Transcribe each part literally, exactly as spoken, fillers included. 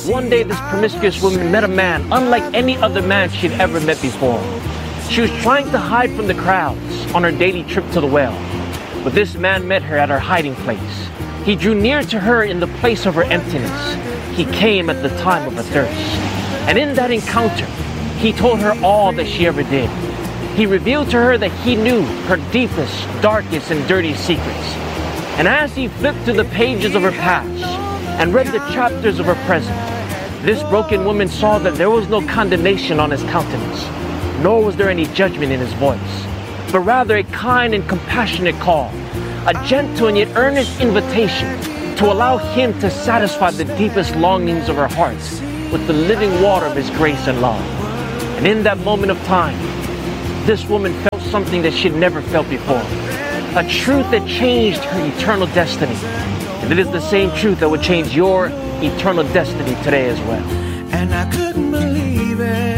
One day, this promiscuous woman met a man unlike any other man she'd ever met before. She was trying to hide from the crowds on her daily trip to the well. But this man met her at her hiding place. He drew near to her in the place of her emptiness. He came at the time of her thirst. And in that encounter, he told her all that she ever did. He revealed to her that he knew her deepest, darkest, and dirtiest secrets. And as he flipped through the pages of her past and read the chapters of her present, this broken woman saw that there was no condemnation on his countenance, nor was there any judgment in his voice, but rather a kind and compassionate call, a gentle and yet earnest invitation to allow him to satisfy the deepest longings of her heart with the living water of his grace and love. And in that moment of time, this woman felt something that she'd never felt before, a truth that changed her eternal destiny. And it is the same truth that would change your eternal destiny today as well. And I couldn't believe it.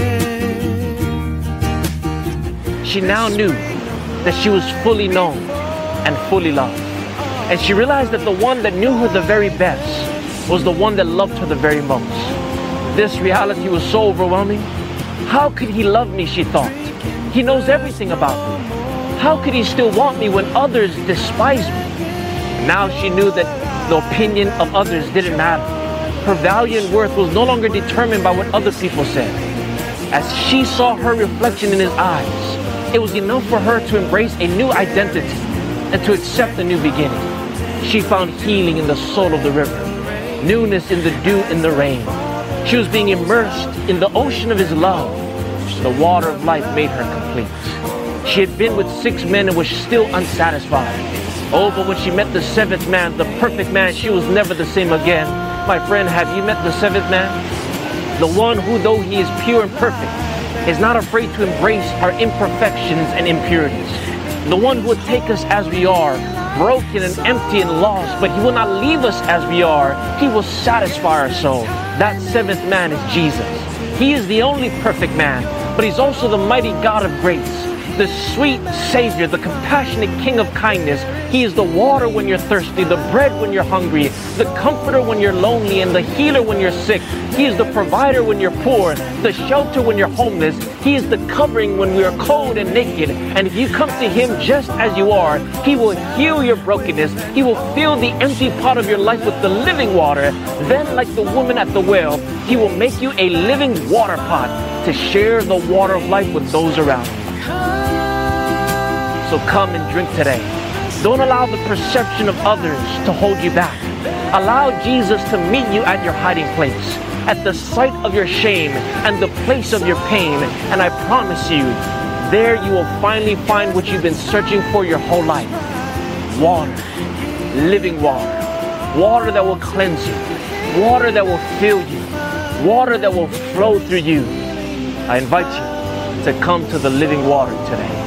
She now knew that she was fully known and fully loved. And she realized that the one that knew her the very best was the one that loved her the very most. This reality was so overwhelming. How could he love me, she thought. He knows everything about me. How could he still want me when others despise me? Now she knew that the opinion of others didn't matter. Her value and worth was no longer determined by what other people said. As she saw her reflection in his eyes, it was enough for her to embrace a new identity and to accept a new beginning. She found healing in the soul of the river, newness in the dew and the rain. She was being immersed in the ocean of his love. The water of life made her complete. She had been with six men and was still unsatisfied. Oh, but when she met the seventh man, the perfect man, she was never the same again. My friend, have you met the seventh man? The one who, though he is pure and perfect, is not afraid to embrace our imperfections and impurities. The one who would take us as we are, broken and empty and lost, but he will not leave us as we are. He will satisfy our soul. That seventh man is Jesus. He is the only perfect man, but he's also the mighty God of grace, the sweet Savior, the compassionate King of kindness. He is the water when you're thirsty, the bread when you're hungry, the comforter when you're lonely, and the healer when you're sick. He is the provider when you're poor, the shelter when you're homeless. He is the covering when we are cold and naked. And if you come to him just as you are, he will heal your brokenness. He will fill the empty pot of your life with the living water. Then, like the woman at the well, he will make you a living water pot to share the water of life with those around you. So come and drink today. Don't allow the perception of others to hold you back. Allow Jesus to meet you at your hiding place, at the site of your shame and the place of your pain. And I promise you, there you will finally find what you've been searching for your whole life. Water, living water, water that will cleanse you, water that will fill you, water that will flow through you. I invite you to come to the living water today.